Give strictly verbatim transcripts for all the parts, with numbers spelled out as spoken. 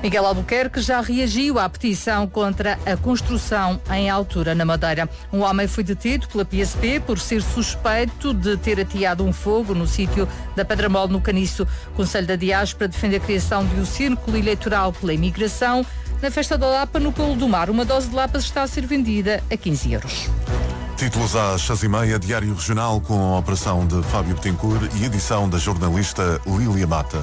Miguel Albuquerque já reagiu à petição contra a construção em altura na Madeira. Um homem foi detido pela P S P por ser suspeito de ter ateado um fogo no sítio da Pedra Mole, no Caniço. O Conselho da Diaspora defende a criação de um círculo eleitoral pela imigração. Na festa da Lapa, no Polo do Mar, uma dose de lapas está a ser vendida a quinze euros. Títulos às seis e meia, Diário Regional com a operação de Fábio Betancourt e edição da jornalista Lília Mata.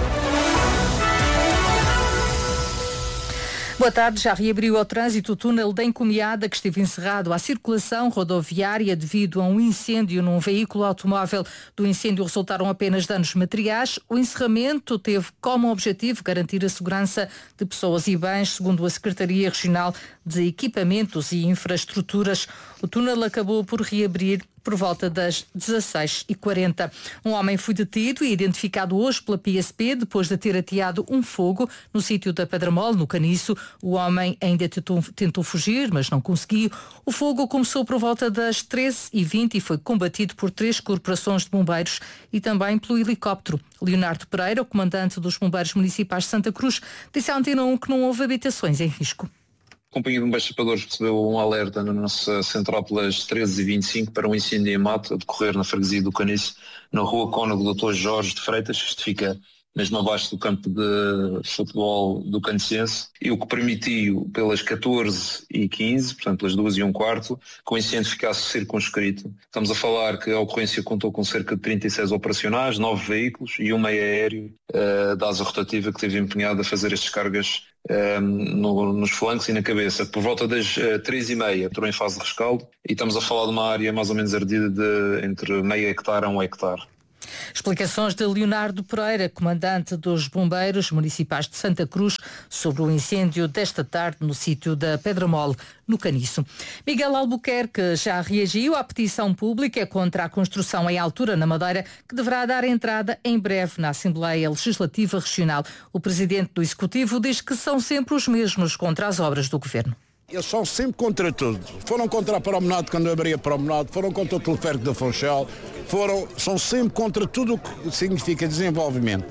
Boa tarde. Já reabriu ao trânsito o túnel da Encomiada, que esteve encerrado à circulação rodoviária devido a um incêndio num veículo automóvel. Do incêndio resultaram apenas danos materiais. O encerramento teve como objetivo garantir a segurança de pessoas e bens, segundo a Secretaria Regional de Equipamentos e Infraestruturas. O túnel acabou por reabrir por volta das dezasseis e quarenta. Um homem foi detido e identificado hoje pela P S P depois de ter ateado um fogo no sítio da Pedra Mole, no Caniço. O homem ainda tentou, tentou fugir, mas não conseguiu. O fogo começou por volta das treze e vinte e foi combatido por três corporações de bombeiros e também pelo helicóptero. Leonardo Pereira, o comandante dos bombeiros municipais de Santa Cruz, disse à Antena um que não houve habitações em risco. A Companhia de Bombeiros Sapadores recebeu um alerta na nossa central pelas treze e vinte e cinco para um incêndio em mato a decorrer na freguesia do Caniço, na rua Cônego doutor Jorge de Freitas, que fica mesmo abaixo do campo de futebol do Canicense, e o que permitiu pelas catorze e quinze, portanto pelas duas e um quarto, que o incêndio ficasse circunscrito. Estamos a falar que a ocorrência contou com cerca de trinta e seis operacionais, nove veículos e um meio aéreo uh, da asa rotativa que esteve empenhado a fazer as descargas um, no, nos flancos e na cabeça. Por volta das uh, três e meia entrou em fase de rescaldo e estamos a falar de uma área mais ou menos ardida de entre meio hectare a um hectare. Explicações de Leonardo Pereira, comandante dos Bombeiros Municipais de Santa Cruz, sobre o incêndio desta tarde no sítio da Pedra Mole, no Caniço. Miguel Albuquerque já reagiu à petição pública contra a construção em altura na Madeira, que deverá dar entrada em breve na Assembleia Legislativa Regional. O presidente do Executivo diz que são sempre os mesmos contra as obras do Governo. Eles são sempre contra tudo. Foram contra a promenade quando abria a promenade, foram contra o teleférico da Funchal, foram, são sempre contra tudo o que significa desenvolvimento.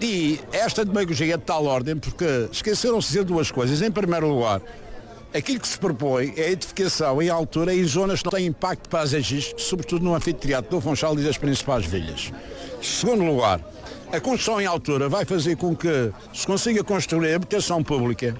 E esta demagogia é de tal ordem porque esqueceram-se de dizer duas coisas. Em primeiro lugar, aquilo que se propõe é a edificação em altura em zonas que não têm impacto paisagístico, sobretudo no anfiteatro do Funchal e das principais vilhas. Em segundo lugar, a construção em altura vai fazer com que se consiga construir habitação pública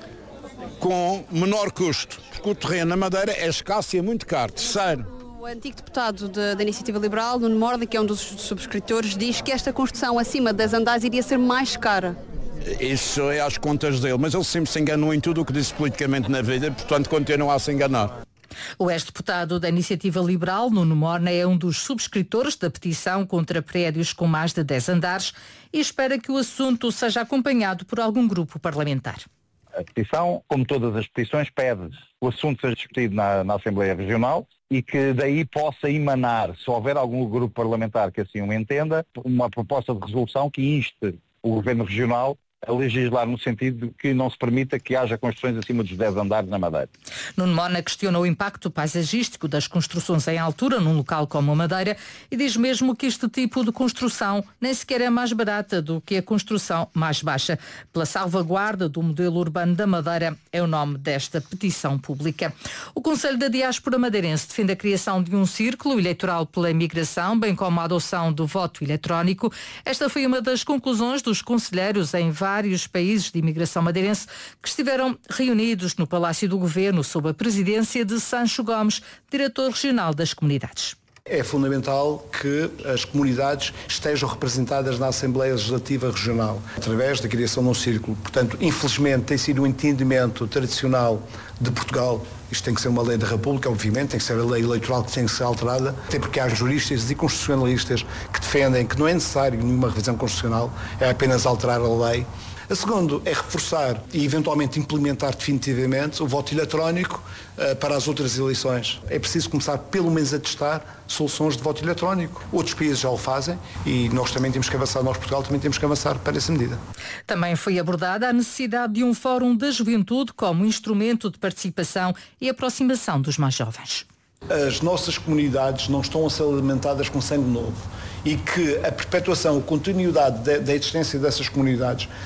com menor custo, porque o terreno na Madeira é escasso e é muito caro. Terceiro, o antigo deputado de, da Iniciativa Liberal, Nuno Morda, que é um dos subscritores, diz que esta construção acima das andares iria ser mais cara. Isso é às contas dele, mas ele sempre se enganou em tudo o que disse politicamente na vida, portanto continua a se enganar. O ex-deputado da Iniciativa Liberal, Nuno Morna, é um dos subscritores da petição contra prédios com mais de dez andares e espera que o assunto seja acompanhado por algum grupo parlamentar. A petição, como todas as petições, pede que o assunto seja discutido na, na Assembleia Regional e que daí possa emanar, se houver algum grupo parlamentar que assim o entenda, uma proposta de resolução que inste o Governo Regional a legislar no sentido de que não se permita que haja construções acima dos dez andares na Madeira. Nuno Mona questiona o impacto paisagístico das construções em altura num local como a Madeira e diz mesmo que este tipo de construção nem sequer é mais barata do que a construção mais baixa. Pela salvaguarda do modelo urbano da Madeira é o nome desta petição pública. O Conselho da Diaspora Madeirense defende a criação de um círculo eleitoral pela imigração, bem como a adoção do voto eletrónico. Esta foi uma das conclusões dos conselheiros em vários países de imigração madeirense que estiveram reunidos no Palácio do Governo sob a presidência de Sancho Gomes, diretor regional das comunidades. É fundamental que as comunidades estejam representadas na Assembleia Legislativa Regional, através da criação de um círculo. Portanto, infelizmente, tem sido um entendimento tradicional de Portugal. Isto tem que ser uma lei da República, obviamente, tem que ser a lei eleitoral que tem que ser alterada, até porque há juristas e constitucionalistas que defendem que não é necessário nenhuma revisão constitucional, é apenas alterar a lei. A segunda é reforçar e eventualmente implementar definitivamente o voto eletrónico uh, para as outras eleições. É preciso começar pelo menos a testar soluções de voto eletrónico. Outros países já o fazem e nós também temos que avançar, nós Portugal também temos que avançar para essa medida. Também foi abordada a necessidade de um fórum da juventude como instrumento de participação e aproximação dos mais jovens. As nossas comunidades não estão a ser alimentadas com sangue novo e que a perpetuação, a continuidade da existência dessas comunidades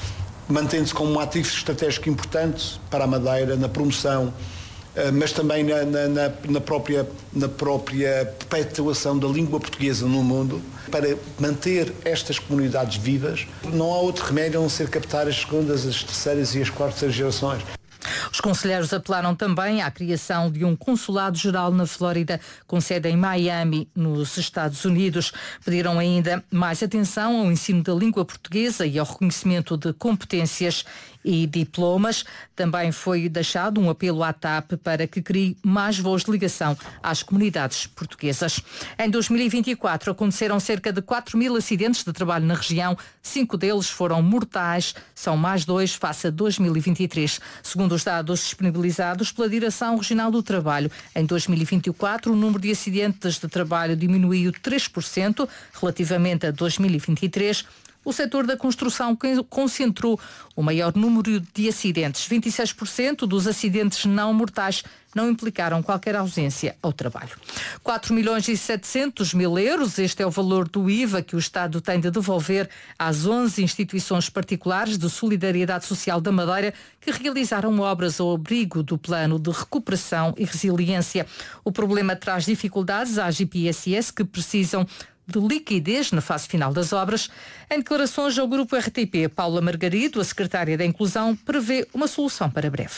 mantendo-se como um ativo estratégico importante para a Madeira, na promoção, mas também na, na, na, própria, na própria perpetuação da língua portuguesa no mundo, para manter estas comunidades vivas. Não há outro remédio a não ser captar as segundas, as terceiras e as quartas gerações. Os conselheiros apelaram também à criação de um consulado-geral na Flórida, com sede em Miami, nos Estados Unidos. Pediram ainda mais atenção ao ensino da língua portuguesa e ao reconhecimento de competências e diplomas. Também foi deixado um apelo à TAP para que crie mais voos de ligação às comunidades portuguesas. Em dois mil e vinte e quatro aconteceram cerca de quatro mil acidentes de trabalho na região, cinco deles foram mortais, são mais dois face a dois mil e vinte e três. Segundo os dados disponibilizados pela Direção Regional do Trabalho, em dois mil e vinte e quatro o número de acidentes de trabalho diminuiu três por cento relativamente a dois mil e vinte e três. O setor da construção concentrou o maior número de acidentes. vinte e seis por cento dos acidentes não mortais não implicaram qualquer ausência ao trabalho. quatro milhões e setecentos mil euros, este é o valor do I V A que o Estado tem de devolver às onze instituições particulares de solidariedade social da Madeira que realizaram obras ao abrigo do Plano de Recuperação e Resiliência. O problema traz dificuldades às I P S S que precisam de liquidez na fase final das obras. Em declarações ao Grupo R T P, Paula Margarido, a secretária da Inclusão, prevê uma solução para breve.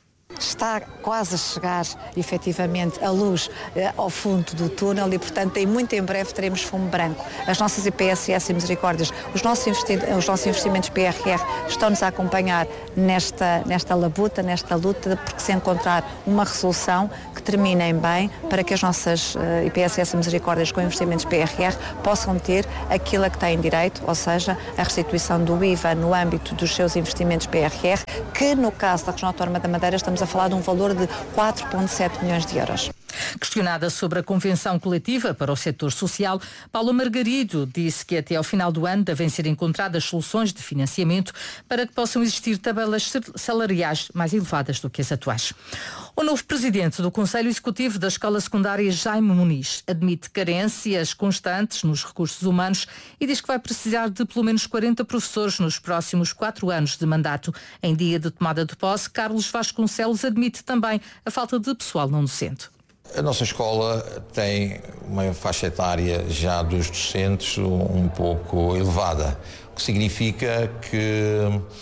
Está quase a chegar, efetivamente, a luz eh, ao fundo do túnel e, portanto, em muito em breve teremos fumo branco. As nossas I P S S e Misericórdias, os nossos, investi- os nossos investimentos P R R estão-nos a acompanhar nesta, nesta labuta, nesta luta, porque se encontrar uma resolução que termine em bem para que as nossas eh, I P S S e Misericórdias com investimentos P R R possam ter aquilo a que têm direito, ou seja, a restituição do I V A no âmbito dos seus investimentos P R R, que no caso da Região Autónoma da Madeira estamos a falar de um valor de quatro vírgula sete milhões de euros. Questionada sobre a convenção coletiva para o setor social, Paula Margarido disse que até ao final do ano devem ser encontradas soluções de financiamento para que possam existir tabelas salariais mais elevadas do que as atuais. O novo presidente do Conselho Executivo da Escola Secundária, Jaime Muniz, admite carências constantes nos recursos humanos e diz que vai precisar de pelo menos quarenta professores nos próximos quatro anos de mandato. Em dia de tomada de posse, Carlos Vasconcelos admite também a falta de pessoal não docente. A nossa escola tem uma faixa etária já dos docentes um pouco elevada, o que significa que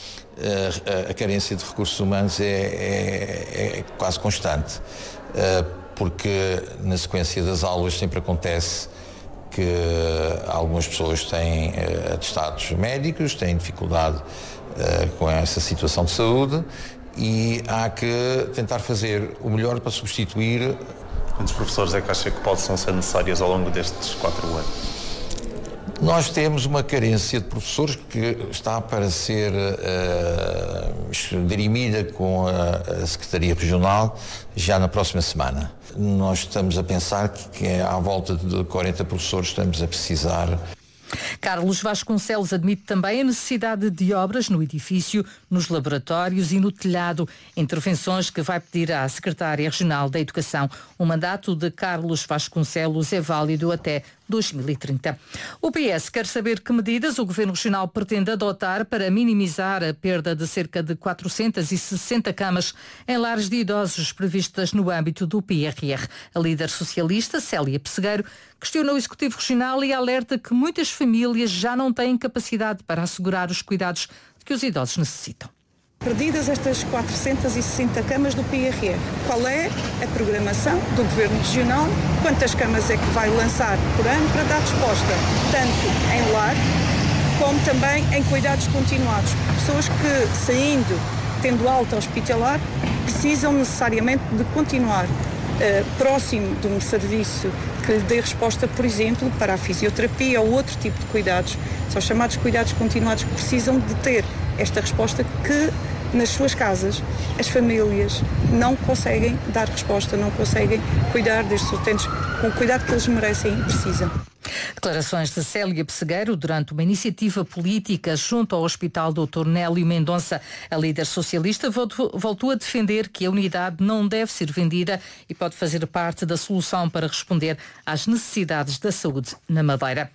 a, a carência de recursos humanos é, é, é quase constante, porque na sequência das aulas sempre acontece que algumas pessoas têm atestados médicos, têm dificuldade com essa situação de saúde e há que tentar fazer o melhor para substituir. Quantos professores é que acha que possam ser necessários ao longo destes quatro anos? Nós temos uma carência de professores que está para ser uh, dirimida com a, a Secretaria Regional já na próxima semana. Nós estamos a pensar que, que à volta de quarenta professores estamos a precisar. Carlos Vasconcelos admite também a necessidade de obras no edifício, nos laboratórios e no telhado, intervenções que vai pedir à Secretária Regional da Educação. O mandato de Carlos Vasconcelos é válido até dois mil e trinta. O P S quer saber que medidas o Governo Regional pretende adotar para minimizar a perda de cerca de quatrocentas e sessenta camas em lares de idosos previstas no âmbito do P R R. A líder socialista, Célia Pessegueiro, questiona o Executivo Regional e alerta que muitas famílias já não têm capacidade para assegurar os cuidados que os idosos necessitam. Perdidas estas quatrocentas e sessenta camas do P R R, qual é a programação do Governo Regional? Quantas camas é que vai lançar por ano para dar resposta, tanto em lar, como também em cuidados continuados? Pessoas que, saindo, tendo alta hospitalar, precisam necessariamente de continuar uh, próximo de um serviço que lhe dê resposta, por exemplo, para a fisioterapia ou outro tipo de cuidados. São chamados cuidados continuados que precisam de ter esta resposta que nas suas casas as famílias não conseguem dar resposta, não conseguem cuidar destes utentes com o cuidado que eles merecem e precisam. Declarações de Célia Pessegueiro durante uma iniciativa política junto ao Hospital doutor Nélio Mendonça. A líder socialista voltou a defender que a unidade não deve ser vendida e pode fazer parte da solução para responder às necessidades da saúde na Madeira.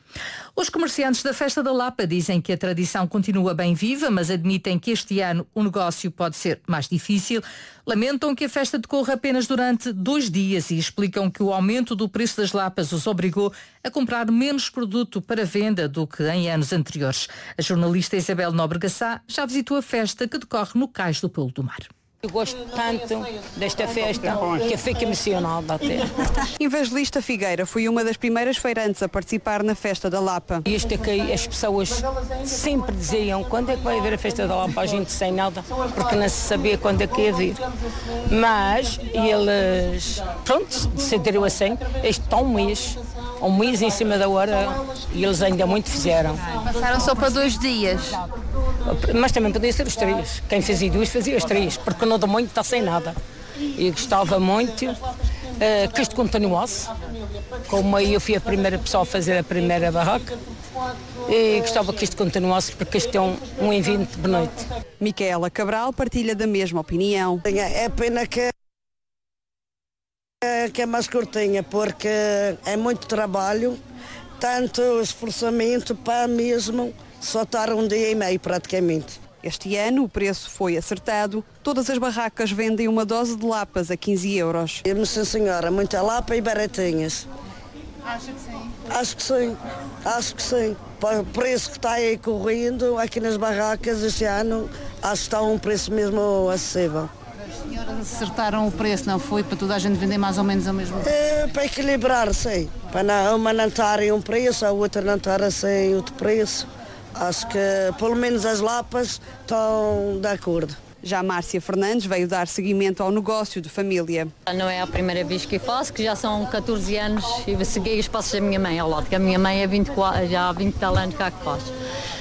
Os comerciantes da Festa da Lapa dizem que a tradição continua bem viva, mas admitem que este ano o negócio pode ser mais difícil. Lamentam que a festa decorra apenas durante dois dias e explicam que o aumento do preço das lapas os obrigou a comprar menos produto para venda do que em anos anteriores. A jornalista Isabel Nóbrega Sá já visitou a festa que decorre no Cais do Pelo do Mar. Eu gosto tanto desta festa que eu fico emocionada até. Evangelista Figueira foi uma das primeiras feirantes a participar na Festa da Lapa. Isto aqui as pessoas sempre diziam: quando é que vai haver a Festa da Lapa? A gente sem nada, porque não se sabia quando é que ia vir. Mas eles, pronto, decidiram assim, este está um mês, um mês em cima da hora, e eles ainda muito fizeram. Passaram só para dois dias. Mas também podia ser os três. Quem fazia duas fazia os três, porque não dá muito, está sem nada. E gostava muito uh, que isto continuasse. Como eu fui a primeira pessoa a fazer a primeira barraca, e gostava que isto continuasse, porque isto é um, um evento bonito. Micaela Cabral partilha da mesma opinião. É pena que, que é mais curtinha, porque é muito trabalho, tanto esforçamento para mesmo só estar um dia e meio praticamente. Este ano o preço foi acertado. Todas as barracas vendem uma dose de lapas a quinze euros. Sim, senhora, muita lapa e baratinhas. Acha que sim? Acho que sim, acho que sim. Para o preço que está aí correndo aqui nas barracas este ano, acho que está um preço mesmo acessível. As senhoras acertaram o preço, não foi? Para toda a gente vender mais ou menos ao mesmo tempo? É, para equilibrar, sim. Para não, uma não estar em um preço, a outra não estar assim outro preço. Acho que pelo menos as lapas estão de acordo. Já Márcia Fernandes veio dar seguimento ao negócio de família. Não é a primeira vez que faço, que já são catorze anos e segui os passos da minha mãe ao lado, que a minha mãe é vinte e quatro, já há vinte e tal anos cá que faz.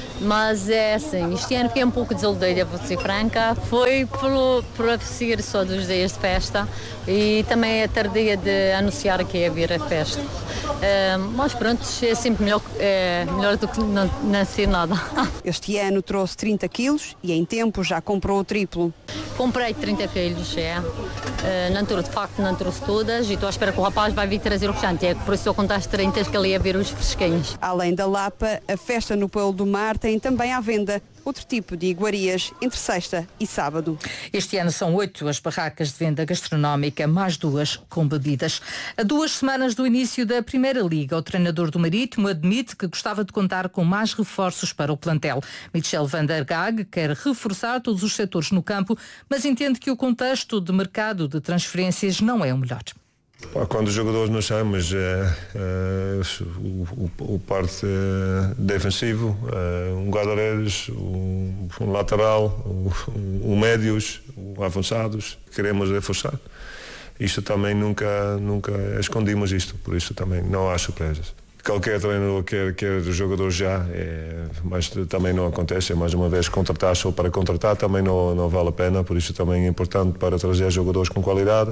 Mas é assim, este ano fiquei um pouco desiludida, vou ser franca. Foi por, por apetecer só dos dias de festa e também a tardia de anunciar que ia vir a festa. Uh, mas pronto, é sempre melhor, é, melhor do que não, não ser nada. Este ano trouxe trinta quilos e em tempo já comprou o triplo. Comprei trinta quilos, é. Uh, não trouxe, de facto não trouxe todas e estou à espera que o rapaz vai vir trazer o restante. É por isso eu conto às trinta que ele ia ver os fresquinhos. Além da Lapa, a festa no Pelo do Mar tem também à venda outro tipo de iguarias entre sexta e sábado. Este ano são oito as barracas de venda gastronómica, mais duas com bebidas. A duas semanas do início da Primeira Liga, o treinador do Marítimo admite que gostava de contar com mais reforços para o plantel. Michel van der Gaag quer reforçar todos os setores no campo, mas entende que o contexto de mercado de transferências não é o melhor. Quando os jogadores não são, mas é, é, o, o, o parte é, defensivo, é, um guarda-redes, um, um lateral, um, um médios, um avançados, queremos reforçar. Isto também nunca, nunca escondimos isto, por isso também não há surpresas. Qualquer treinador quer, quer jogador já, é, mas também não acontece. Mais uma vez, contratar só para contratar também não, não vale a pena, por isso também é importante para trazer jogadores com qualidade.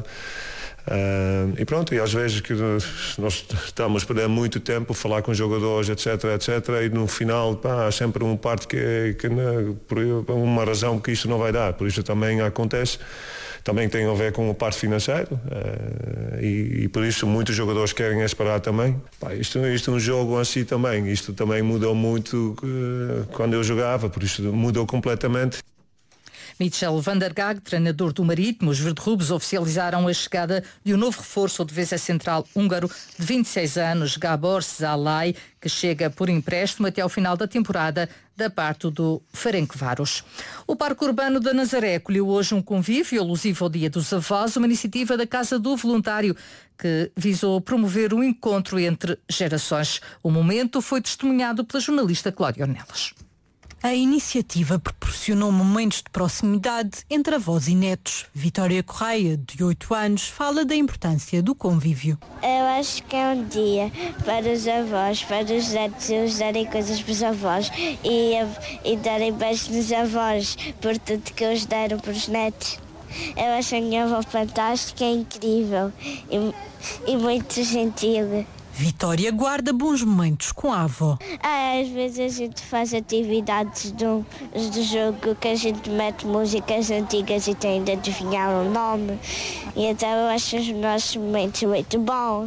Uh, e pronto, e às vezes que nós estamos a perder muito tempo a falar com jogadores, etc, etc, e no final pá, há sempre uma parte que, que não, por uma razão que isso não vai dar, por isso também acontece. Também tem a ver com a parte financeira uh, e, e por isso muitos jogadores querem esperar também. Pá, isto, isto é um jogo assim também, isto também mudou muito uh, quando eu jogava, por isso mudou completamente. Michel van der Gaag, treinador do Marítimo, os verde-rubros oficializaram a chegada de um novo reforço ao defesa central húngaro de vinte e seis anos, Gábor Szalai, que chega por empréstimo até ao final da temporada da parte do Ferencváros. O Parque Urbano da Nazaré acolheu hoje um convívio alusivo ao Dia dos Avós, uma iniciativa da Casa do Voluntário que visou promover um encontro entre gerações. O momento foi testemunhado pela jornalista Cláudia Ornelas. A iniciativa proporcionou momentos de proximidade entre avós e netos. Vitória Correia, de oito anos, fala da importância do convívio. Eu acho que é um dia para os avós, para os netos, eles darem coisas para os avós e, e darem beijos nos avós por tudo que eles deram para os netos. Eu acho a minha avó fantástica, é incrível e, e muito gentil. Vitória guarda bons momentos com a avó. Ah, às vezes a gente faz atividades do, do jogo que a gente mete músicas antigas e tem de adivinhar o nome. E então eu acho os nossos momentos muito bons.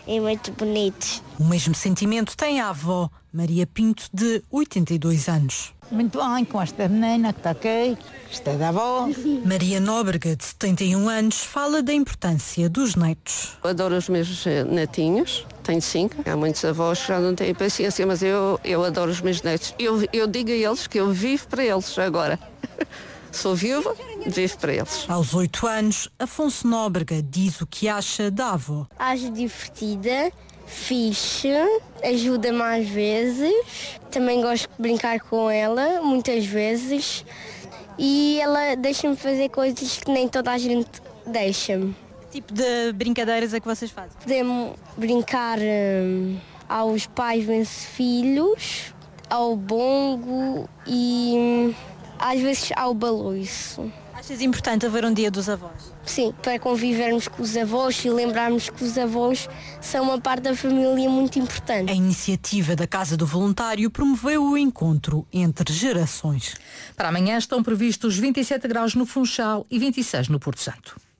e muito bonitos. O mesmo sentimento tem a avó, Maria Pinto, de oitenta e dois anos. Muito bem, com esta menina que está aqui, esta é da avó. Maria Nóbrega, de setenta e um anos, fala da importância dos netos. Eu adoro os meus netinhos, tenho cinco. Há muitos avós que já não têm paciência, mas eu, eu adoro os meus netos. Eu, eu digo a eles que eu vivo para eles agora. Sou viúva, vivo para eles. Aos oito anos, Afonso Nóbrega diz o que acha da avó. Acho divertida, fixe, ajuda-me às vezes. Também gosto de brincar com ela, muitas vezes. E ela deixa-me fazer coisas que nem toda a gente deixa-me. Que tipo de brincadeiras é que vocês fazem? Podemos brincar hum, aos pais vence filhos, ao bongo e hum, às vezes ao baloiço. Achas importante haver um dia dos avós? Sim, para convivermos com os avós e lembrarmos que os avós são uma parte da família muito importante. A iniciativa da Casa do Voluntário promoveu o encontro entre gerações. Para amanhã estão previstos vinte e sete graus no Funchal e vinte e seis no Porto Santo.